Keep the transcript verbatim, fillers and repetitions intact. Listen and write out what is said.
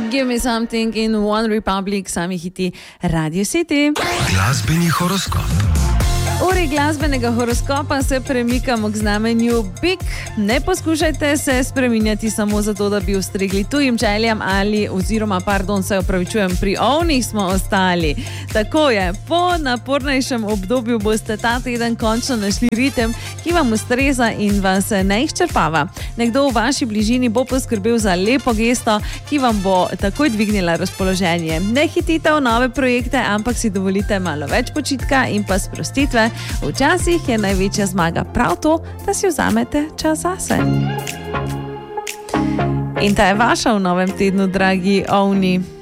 Give me something in One Republic, sami hiti Radio City. Glasbeni horoskop. Uri glasbenega horoskopa se premikamo k znamenju Bik. Ne poskušajte se spreminjati samo zato, da bi ustregli tujim željam ali oziroma, pardon, se opravičujem, pri ovnih smo ostali. Tako je, po napornejšem obdobju boste ta teden končno našli ritem, ki vam ustreza in vas ne izčrpava. Nekdo v vaši bližini bo poskrbel za lepo gesto, ki vam bo takoj dvignila razpoloženje. Ne hitite v nove projekte, ampak si dovolite malo več počitka in pa sprostitve. Včasih je največja zmaga prav to, da si vzamete čas zase. In ta je vaša v novem tednu, dragi ovni.